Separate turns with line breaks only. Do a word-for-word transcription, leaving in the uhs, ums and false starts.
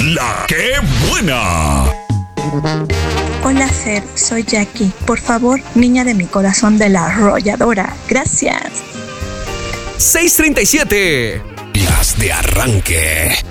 La ¡Qué buena!
Hola, Fer, soy Jackie. Por favor, niña de mi corazón de la arrolladora. Gracias.
seis treinta y siete.
Las de arranque.